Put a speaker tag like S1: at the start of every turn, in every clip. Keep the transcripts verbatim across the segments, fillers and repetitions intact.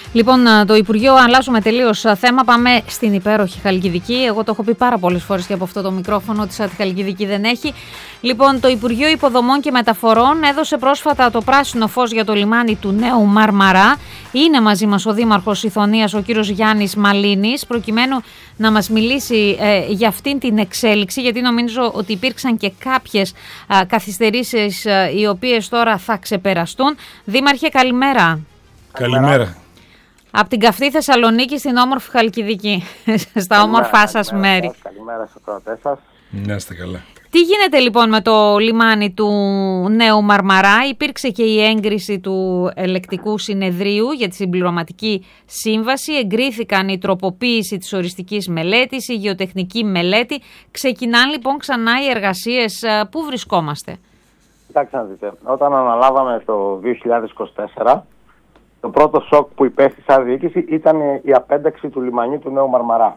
S1: Λοιπόν, το Υπουργείο, αλλάζουμε τελείως θέμα, πάμε στην υπέροχη Χαλκιδική. Εγώ το έχω πει πάρα πολλές φορές και από αυτό το μικρόφωνο ότι σαν τη Χαλκιδική δεν έχει. Λοιπόν, το Υπουργείο Υποδομών και Μεταφορών έδωσε πρόσφατα το πράσινο φως για το λιμάνι του Νέου Μαρμαρά. Είναι μαζί μας ο Δήμαρχος Ιθωνίας, ο κύριος Γιάννης Μαλίνης, προκειμένου να μας μιλήσει ε, για αυτήν την εξέλιξη, γιατί νομίζω ότι υπήρξαν και κάποιες α, καθυστερήσεις α, οι οποίες τώρα θα ξεπεραστούν. Δήμαρχε, καλημέρα.
S2: Καλημέρα.
S1: Από την καυτή Θεσσαλονίκη στην όμορφη Χαλκιδική, στα καλημέρα, όμορφά σας
S3: καλημέρα,
S1: μέρη.
S3: Καλημέρα στους ακροατές σας.
S2: Να είστε καλά.
S1: Τι γίνεται λοιπόν με το λιμάνι του Νέου Μαρμαρά? Υπήρξε και η έγκριση του ελεκτικού συνεδρίου για τη συμπληρωματική σύμβαση. Εγκρίθηκαν η τροποποίηση της οριστικής μελέτης, η γεωτεχνική μελέτη. Ξεκινάνε λοιπόν ξανά οι εργασίες. Πού βρισκόμαστε?
S3: Κοιτάξτε να δείτε, όταν αναλάβαμε το δύο χιλιάδες είκοσι τέσσερα, το πρώτο σοκ που υπέστη σαν διοίκηση ήταν η απένταξη του λιμανιού του Νέου Μαρμαρά.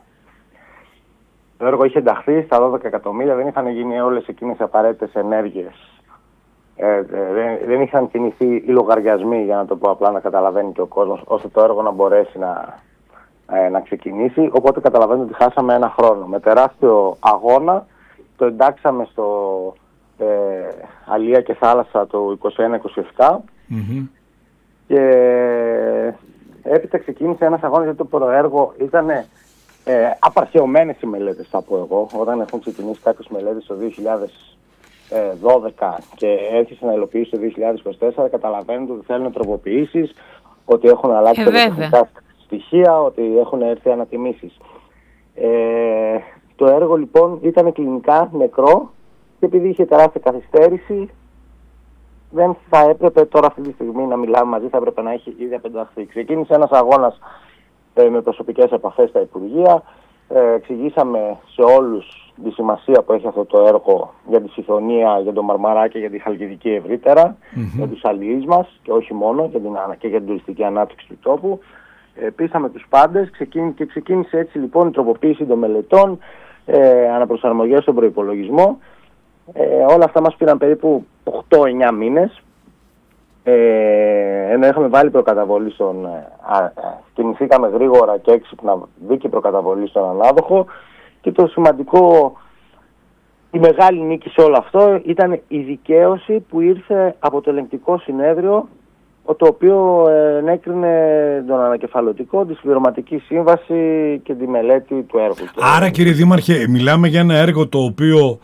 S3: Το έργο είχε ενταχθεί στα δώδεκα εκατομμύρια, δεν είχαν γίνει όλες εκείνες οι απαραίτητες ενέργειες. Ε, δεν, δεν είχαν κινηθεί οι λογαριασμοί, για να το πω απλά, να καταλαβαίνει και ο κόσμος, ώστε το έργο να μπορέσει να, ε, να ξεκινήσει. Οπότε καταλαβαίνετε ότι χάσαμε ένα χρόνο. Με τεράστιο αγώνα το εντάξαμε στο ε, Αλία και Θάλασσα το είκοσι ένα είκοσι επτά. Mm-hmm. Και έπειτα ξεκίνησε ένας αγώνας, γιατί το προέργο ήταν ε, απαρχαιωμένες οι μελέτες, θα πω εγώ. Όταν έχουν ξεκινήσει κάποιες μελέτες το δύο χιλιάδες δώδεκα και έρχεσαι να υλοποιήσει το δύο χιλιάδες είκοσι τέσσερα, καταλαβαίνετε ότι θέλουν τροποποιήσεις, ότι έχουν αλλάξει
S1: ε,
S3: τα στοιχεία, ότι έχουν έρθει ανατιμήσεις. Ε, το έργο λοιπόν ήταν κλινικά νεκρό και επειδή είχε τεράστια καθυστέρηση, δεν θα έπρεπε τώρα αυτή τη στιγμή να μιλάμε μαζί, θα έπρεπε να έχει ήδη απενταχθεί. Ξεκίνησε ένας αγώνας ε, με προσωπικές επαφές στα Υπουργεία. Ε, εξηγήσαμε σε όλους τη σημασία που έχει αυτό το έργο για τη Ιθωνία, για το Μαρμαρά και για τη Χαλκιδική ευρύτερα, mm-hmm. για τους αλληλείς μας και όχι μόνο, και, την, και για την τουριστική ανάπτυξη του τόπου. Ε, πείσαμε τους πάντες ξεκίνη, και ξεκίνησε έτσι λοιπόν η τροποποίηση των μελετών, ε, αναπροσαρμογές στον προϋπολογισμό. Ε, όλα αυτά μας πήραν περίπου οκτώ εννιά μήνες, ε, ενώ είχαμε βάλει προκαταβολή στον, α, α, κινηθήκαμε γρήγορα και έξυπνα, μπήκε προκαταβολή στον ανάδοχο, και το σημαντικό, η μεγάλη νίκη σε όλο αυτό ήταν η δικαίωση που ήρθε από το ελεγκτικό συνέδριο, το οποίο ενέκρινε τον ανακεφαλωτικό, τη συμπληρωματική σύμβαση και τη μελέτη του έργου.
S2: Άρα κύριε Δήμαρχε, μιλάμε για ένα έργο το οποίο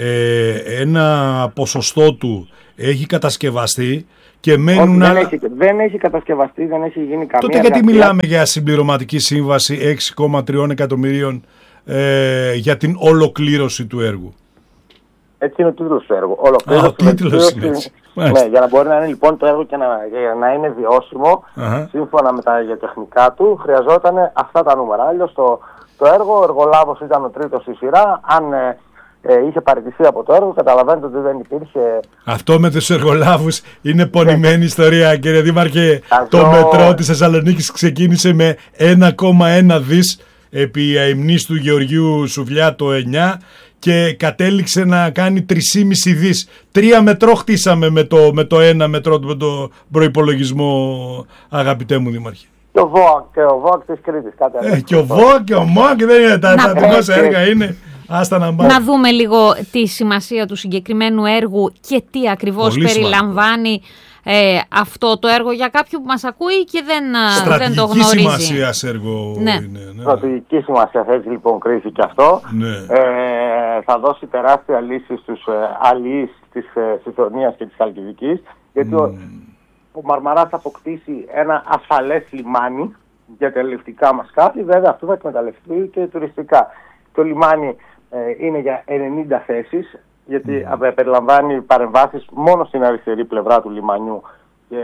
S2: ε, ένα ποσοστό του έχει κατασκευαστεί και μένουν
S3: Όχι,
S2: άλλα...
S3: δεν, έχει, δεν έχει κατασκευαστεί, δεν έχει γίνει καμία...
S2: Τότε γιατί μιλάμε για συμπληρωματική σύμβαση έξι κόμμα τρία εκατομμυρίων ε, για την ολοκλήρωση του έργου?
S3: Έτσι είναι ο τίτλος του έργου. Ολοκλήρωση.
S2: Α, ο τίτλος είναι έτσι.
S3: Ναι, για να μπορεί να είναι λοιπόν το έργο και να, για να είναι βιώσιμο, uh-huh. σύμφωνα με τα γεωτεχνικά του, χρειαζόταν αυτά τα νούμερα. Αλλιώς το, το έργο, ο εργολάβος ήταν ο τρίτος στη σειρά. Αν ε, ε, είχε παραιτηθεί από το έργο, καταλαβαίνετε ότι δεν υπήρχε...
S2: Αυτό με τους εργολάβους είναι πονημένη ιστορία, κύριε Δήμαρχε.
S3: Καζό...
S2: Το μετρό της Θεσσαλονίκης ξεκίνησε με ένα κόμμα ένα δις επί αημνής του Γεωργίου Σουβλιά το εννιά και κατέληξε να κάνει τρία κόμμα πέντε δις. Τρία μετρό χτίσαμε με το, με το ένα μετρό, με το προϋπολογισμό, αγαπητέ μου Δήμαρχε.
S3: Και ο ΒΟΑΚ, και ο ΒΟΑΚ της Κρήτης.
S2: Ε, και ο ΒΟΑΚ και ο ΜΟΑΚ δεν είναι τα, τα δημόσια έργα είναι. Άστα να,
S1: να δούμε λίγο τη σημασία του συγκεκριμένου έργου και τι ακριβώς πολύ περιλαμβάνει ε, αυτό το έργο για κάποιον που μας ακούει και δεν, δεν το γνωρίζει.
S2: Στρατηγική σημασία έργο
S1: ναι.
S2: είναι. Ναι.
S3: Στρατηγική σημασία, έτσι λοιπόν κρίθηκε αυτό.
S2: Ναι.
S3: Ε, θα δώσει τεράστια λύση στους ε, αλληλείς της ε, Ιθωνίας και της Χαλκιδικής, γιατί mm. ο, ο Μαρμαράς θα αποκτήσει ένα ασφαλές λιμάνι για τα ελευτικά μας σκάφη. Βέβαια αυτό θα εκμεταλλευτεί και τουριστικά. Το λιμάνι ε, είναι για ενενήντα θέσεις, γιατί mm. περιλαμβάνει παρεμβάσεις μόνο στην αριστερή πλευρά του λιμανιού και,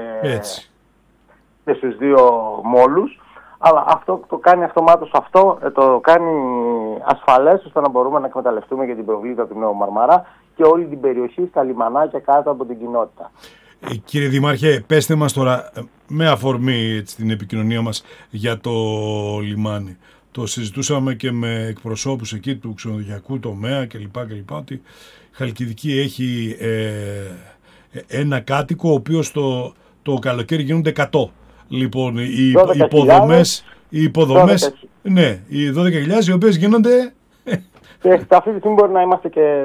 S3: και στους δύο μόλους. Αλλά αυτό το κάνει αυτομάτως αυτό, το κάνει ασφαλές, ώστε να μπορούμε να εκμεταλλευτούμε για την προβλήτα του Νέου Μαρμαρά και όλη την περιοχή στα λιμανάκια κάτω από την κοινότητα.
S2: Ε, κύριε Δημάρχε, πέστε μας τώρα, με αφορμή έτσι, την επικοινωνία μας για το λιμάνι. Το συζητούσαμε και με εκπροσώπους εκεί του ξενοδοχειακού τομέα κλπ. κλπ ότι η Χαλκιδική έχει ε, ένα κάτοικο ο οποίος το, το καλοκαίρι γίνονται εκατό. Λοιπόν, οι υποδομές, οι υποδομές, ναι, οι δώδεκα χιλιάδες οι οποίες γίνονται...
S3: Και αυτή τη στιγμή μπορεί να είμαστε και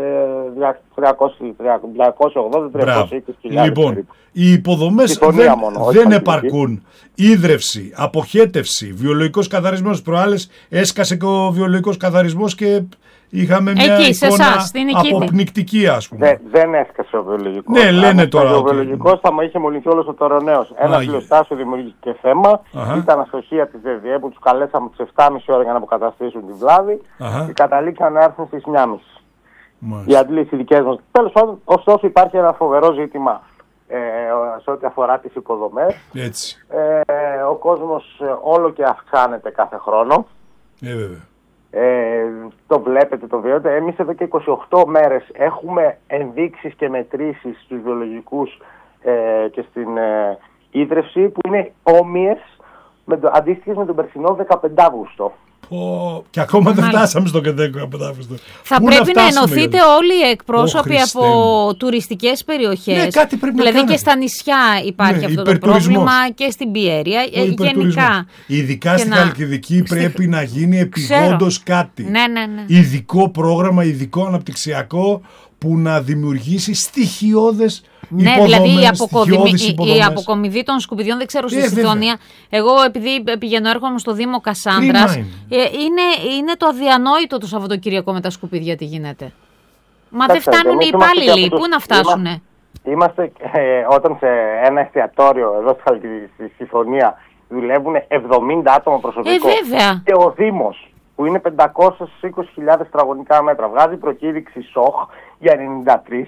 S3: διακόσια ογδόντα με τριακόσιες είκοσι χιλιάδες.
S2: Λοιπόν, περίπου. Οι υποδομές δεν, μόνο, δεν επαρκούν. Ίδρυυση, αποχέτευση, βιολογικός καθαρισμός. Προάλλες έσκασε και ο βιολογικός καθαρισμός και είχαμε μια
S1: εκεί,
S2: εικόνα
S1: εσάς,
S2: αποπνικτική, ας πούμε.
S3: Δε, δεν έσκασε ο βιολογικός.
S2: Ναι, λένε Αν τώρα.
S3: Ο βιολογικός θα μου είχε μολυνθεί όλος ο τωροναίος. Ένα πλειοστάσιο δημιουργήθηκε θέμα. Αχα. Ήταν αστοχία της ΔΕΔΙΕ που τους καλέσαμε τις εφτά και μισή ώρα για να αποκαταστήσουν τη βλάβη. Αχα. Και καταλήξαν να έρθουν στις εννιά και μισή. Οι αντλήσεις δικές μας. Τέλος πάντων, ωστόσο υπάρχει ένα φοβερό ζήτημα ε, σε ό,τι αφορά τις υποδομές.
S2: Έτσι.
S3: Ε, ο κόσμος όλο και αυξάνεται κάθε χρόνο.
S2: Ε, βέβαια.
S3: Ε, το βλέπετε, το βιώνετε. Εμείς εδώ και είκοσι οκτώ μέρες έχουμε ενδείξεις και μετρήσεις στους βιολογικούς ε, και στην ε, ίδρυυση που είναι όμοιες με το, αντίστοιχες με τον περσινό δεκαπέντε Αύγουστο.
S2: Oh, και ακόμα δεν φτάσαμε στο δεκαπέντε Αύγουστο.
S1: Θα Πού πρέπει να, να ενωθείτε όλοι οι εκπρόσωποι oh, από τουριστικές περιοχές.
S2: Ναι, κάτι πρέπει
S1: δηλαδή
S2: να
S1: και στα νησιά υπάρχει ναι, αυτό το πρόβλημα και στην Πιέρια γενικά.
S2: Ειδικά στην Χαλκιδική να... πρέπει να γίνει επιγόντως κάτι.
S1: Ναι, ναι, ναι.
S2: Ειδικό πρόγραμμα, ειδικό αναπτυξιακό που να δημιουργήσει στοιχειώδες
S1: ναι,
S2: υποδομές,
S1: δηλαδή η, αποκομιδη... η αποκομιδή των σκουπιδιών, δεν ξέρω, στη ε, Συντονία. Εγώ επειδή πηγαίνω έρχομαι στο Δήμο Κασάνδρας, είναι. Ε, είναι, είναι το αδιανόητο το Σαββατοκύριακο με τα σκουπίδια τι γίνεται. Μα δεν φτάνουν οι υπάλληλοι, πού να φτάσουνε.
S3: Είμαστε ε, όταν σε ένα εστιατόριο εδώ στη Συμφωνία δουλεύουν εβδομήντα άτομα προσωπικό.
S1: Ε, βέβαια.
S3: Και ο Δήμος, που είναι πεντακόσιες είκοσι χιλιάδες τετραγωνικά μέτρα, βγάζει προκήρυξη ΣΟΧ για ενενήντα τρία.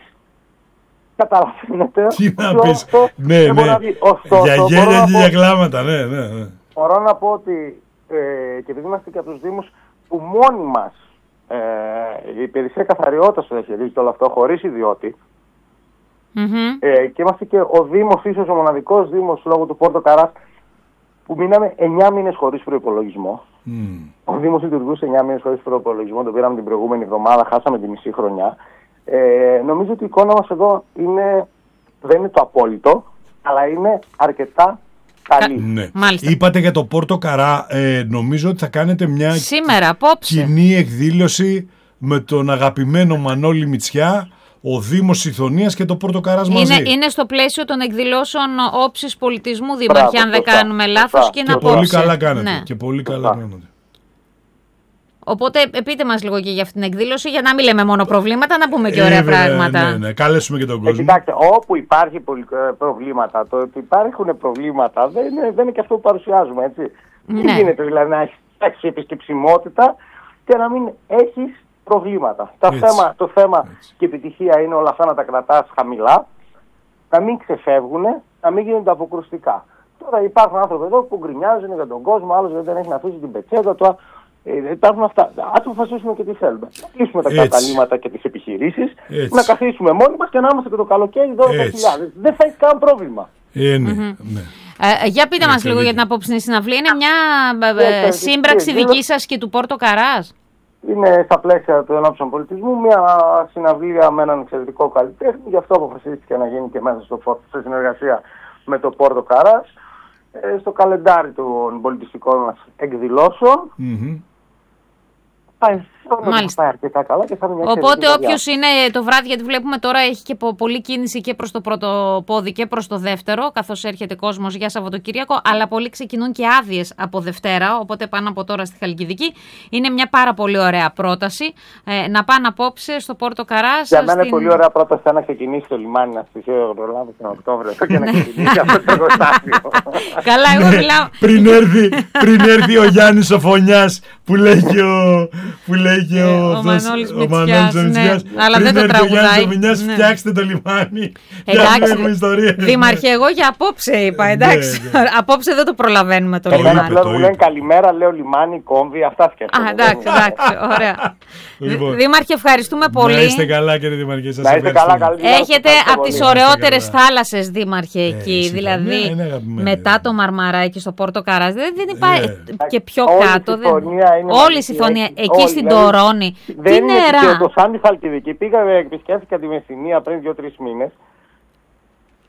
S3: Καταλαβαίνετε.
S2: Τι να πεις. Ναι, ναι. Για γέλια και για κλάματα, ναι, ναι, ναι.
S3: Μπορώ να πω ότι ε, και επειδή είμαστε και από τους Δήμους που μόνοι μας ε, η υπηρεσία καθαριότητας το διαχειρίζεται όλο αυτό χωρίς ιδιώτη mm-hmm. ε, και είμαστε και ο Δήμος, ίσως ο μοναδικός Δήμος λόγω του Πόρτο Καράς που μείναμε εννιά μήνες χωρίς προϋπολογισμό. Mm. Ο Δήμος λειτουργούσε εννιά μήνες χωρίς προϋπολογισμό, το πήραμε την προηγούμενη εβδομάδα, χάσαμε τη μισή χρονιά. Ε, νομίζω ότι η εικόνα μας εδώ είναι, δεν είναι το απόλυτο, αλλά είναι αρκετά καλή.
S2: Ναι. Είπατε για το Πόρτο Καρά, ε, νομίζω ότι θα κάνετε μια
S1: σήμερα, απόψε,
S2: κοινή εκδήλωση με τον αγαπημένο Μανώλη Μητσιά, ο Δήμος Ιθωνίας και το Πόρτο Καράς μαζί.
S1: Είναι, είναι στο πλαίσιο των εκδηλώσεων όψης πολιτισμού, Δήμαρχε, αν δεν κάνουμε λάθος, και είναι απόψε.
S2: Πολύ καλά κάνετε. Ναι. Και πολύ καλά κάνετε.
S1: Οπότε πείτε μας λίγο και για αυτή την εκδήλωση, για να μην λέμε μόνο προβλήματα, να πούμε και ωραία ε, πράγματα.
S2: Ναι, ναι, καλέσουμε και τον κόσμο.
S3: Ε, κοιτάξτε, όπου υπάρχει προβλήματα, το ότι υπάρχουν προβλήματα δεν είναι, δεν είναι και αυτό που παρουσιάζουμε, έτσι. Ναι. Τι γίνεται δηλαδή να έχεις επισκεψιμότητα και να μην έχεις προβλήματα. Το θέμα, το θέμα και η επιτυχία είναι όλα αυτά να τα κρατάς χαμηλά, να μην ξεφεύγουν, να μην γίνονται αποκρουστικά. Τώρα υπάρχουν άνθρωποι εδώ που γκρινιάζουν για τον κόσμο, άλλος δεν έχει να αφήσει την πετσέτα του. Ε, υπάρχουν αυτά. Ας αποφασίσουμε και τι θέλουμε. Να κλείσουμε τα καταλήμματα και τις επιχειρήσεις, έτσι, να καθίσουμε μόνοι μας και να είμαστε και το καλοκαίρι δώδεκα χιλιάδες. Δεν θα έχει καν πρόβλημα.
S2: Ε, ναι, mm-hmm. ναι.
S1: Ε, για πείτε ε, μας λίγο για την απόψινη συναυλία. Είναι μια ε, σύμπραξη δική σας και του Πόρτο Καράς.
S3: Είναι στα πλαίσια του ενόψεων πολιτισμού μια συναυλία με έναν εξαιρετικό καλλιτέχνη. Γι' αυτό αποφασίστηκε να γίνει και μέσα στο, σε συνεργασία με το Πόρτο Καράς, ε, στο καλεντάρι των πολιτιστικών μας εκδηλώσεων. Mm-hmm. Πάει, πάει αρκετά καλά και θα είναι μια
S1: οπότε όποιος είναι το βράδυ, γιατί βλέπουμε τώρα έχει και πολλή κίνηση και προς το πρώτο πόδι και προς το δεύτερο, καθώς έρχεται κόσμος για Σαββατοκύριακο, αλλά πολλοί ξεκινούν και άδειες από Δευτέρα, οπότε πάνε από τώρα στη Χαλκιδική. Είναι μια πάρα πολύ ωραία πρόταση ε, να πάνε απόψε στο Πόρτο Καράς.
S3: Για μένα στην... είναι πολύ ωραία πρόταση να ξεκινήσει το λιμάνι να στοιχεί ο Προλάβος τον Οκτώβριο και να ξεκινήσει αυτό το εργοστάσιο.
S1: Καλά, εγώ μιλάω.
S2: Πριν έρθει ο Γιάννης ο Φωνιάς που λέει και ο... Που λέει και
S1: ε,
S2: ο,
S1: ο Μανώλης Μητσιάς, ναι, αλλά δεν το τραγουδάει.
S2: Ναι. Φτιάξτε το λιμάνι.
S1: Εντάξει, Δήμαρχε, εγώ για απόψε είπα, εντάξει. Ναι, ναι. Απόψε δεν το προλαβαίνουμε το, το λιμάνι.
S3: Λέω, μου λένε καλημέρα, λέω λιμάνι, κόμβι, αυτά σκέφτομαι.
S1: Α, εντάξει, εντάξει, ωραία. Λοιπόν, Δήμαρχε, ευχαριστούμε πολύ. Να
S2: είστε καλά, κύριε Δήμαρχε. Σας
S3: να είστε καλά, καλή
S1: έχετε από τις ωραιότερες θάλασσες, Δήμαρχε, εκεί. Δηλαδή, μετά το Μαρμαράκι στο Πόρτο Καράς, δεν υπάρχει και πιο κάτω. Όλη η συμφωνία εκεί στην Τωρώνη. Τι νερά.
S3: Το Σάντι Χαλκιδική πήγα, επισκέφθηκα τη Μεσσηνία πριν δύο τρεις μήνες.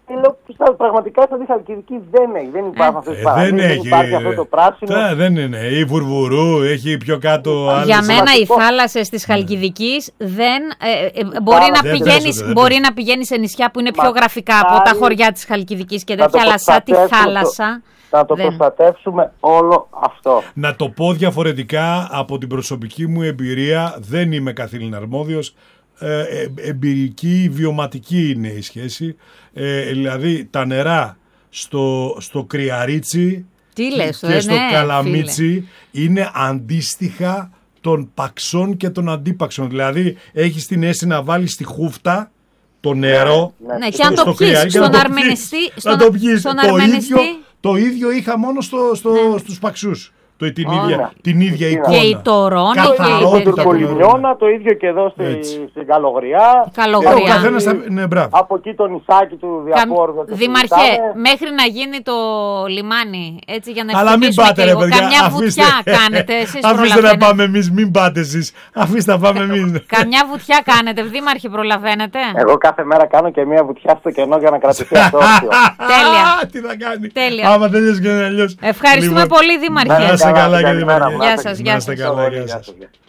S3: Λέω, πραγματικά στα Χαλκιδική δεν έχει. Δεν υπάρχουν αυτές τις παραλίες, δεν υπάρχει αυτό το πράσινο.
S2: Τρα, δεν είναι. Η Βουρβουρού έχει πιο κάτω.
S1: Άλλες. Για μένα οι θάλασσες της Χαλκιδικής δεν ε, ε, μπορεί, να δεν πηγαίνεις, δεν μπορεί να πηγαίνεις σε νησιά που είναι πιο γραφικά από τα χωριά της Χαλκιδικής και τέτοια, αλλά σαν τη θάλασσα.
S3: Το, να το δεν... προστατεύσουμε όλο αυτό.
S2: Να το πω διαφορετικά από την προσωπική μου εμπειρία, δεν είμαι καθήλυνα αρμόδιος. Ε, ε, εμπειρική, βιωματική είναι η σχέση. Ε, δηλαδή τα νερά στο, στο Κρυαρίτσι
S1: Τι λες,
S2: και
S1: ε,
S2: στο
S1: ναι,
S2: Καλαμίτσι φίλε. Είναι αντίστοιχα των παξών και των αντίπαξων. Δηλαδή έχεις την αίσθηση να βάλεις στη χούφτα το νερό.
S1: Ναι, ναι. Και αν το πιεις στον Αρμενιστή.
S2: Να το πιεις. Το ίδιο, το ίδιο είχα μόνο στο, στο, ναι. στους παξούς. Το, την, oh, ίδια, ναι. την ίδια εικόνα.
S1: Και η Τωρόνα
S3: και η Τουρκολιμιώνα, το ίδιο και εδώ στη, στην Καλογριά.
S1: Καλογριά.
S2: Καθένας, ναι,
S3: από εκεί το νησάκι του Διαφόρου.
S1: Κα... Δημαρχέ, μέχρι να γίνει το λιμάνι, έτσι για να
S2: αλλά μην πάτε ρε παιδιά,
S1: καμιά
S2: αφήστε,
S1: βουτιά κάνετε. Εσείς
S2: αφήστε να πάμε εμείς, μην πάτε εσείς. Αφήστε να πάμε εμείς.
S1: Καμιά βουτιά κάνετε, Δήμαρχε, προλαβαίνετε.
S3: Εγώ κάθε μέρα κάνω και μία βουτιά στο κενό για να κρατηθεί αυτό.
S1: Τέλεια.
S2: Τι θα κάνει.
S1: Τέλεια.
S2: Άμα τελειώσει και αλλιώς.
S1: Ευχαριστούμε πολύ, Δήμαρχε.
S2: Να είστε καλά και
S1: Γεια σας, γεια σας.